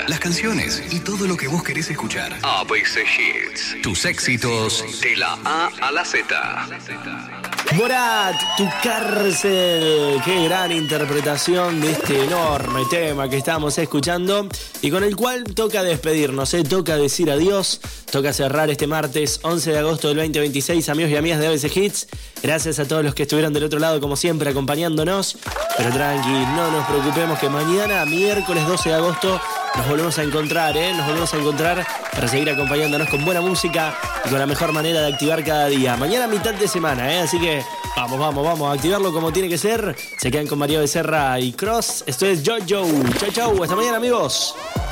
las canciones y todo lo que vos querés escuchar. ABC Hits. Tus éxitos de la A a la Z. Morat, Tu cárcel. Qué gran interpretación de este enorme tema que estamos escuchando y con el cual toca despedirnos, toca decir adiós, toca cerrar este martes 11 de agosto del 2026, amigos y amigas de ABC Hits. Gracias a todos los que estuvieron del otro lado, como siempre, acompañándonos. Pero tranqui, no nos preocupemos que mañana, miércoles 12 de agosto, nos volvemos a encontrar, Nos volvemos a encontrar para seguir acompañándonos con buena música y con la mejor manera de activar cada día. Mañana mitad de semana, Así que vamos a activarlo como tiene que ser. Se quedan con María Becerra y Cross. Esto es Jojo. Chau, hasta mañana, amigos.